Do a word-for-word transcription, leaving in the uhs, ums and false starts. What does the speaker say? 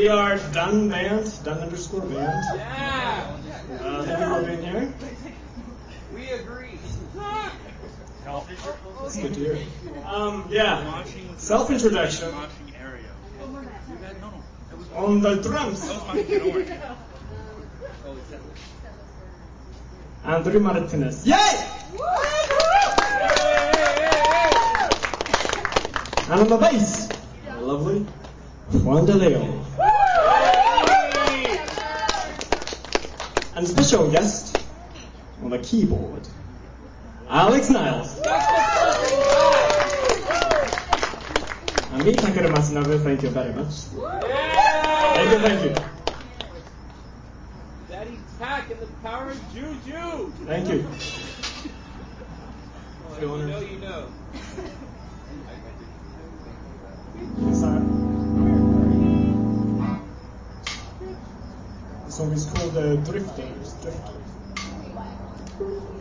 We are Dun Band, Dun underscore Band. Yeah. Uh, thank you for being here. We agree. It's good to hear. Um, yeah. Self-introduction. On the drums. Andrew Martinez. Yay! And on the bass, lovely Juan De Leon. And special guest on the keyboard, Alex Niles. And me, Takeru Matsunobu, thank you very much. Thank you, thank you. Daddy Tack and the power of Juju. Thank you. Oh, you know, you know. Yes, I- The song is called uh, Drifters. Drifters.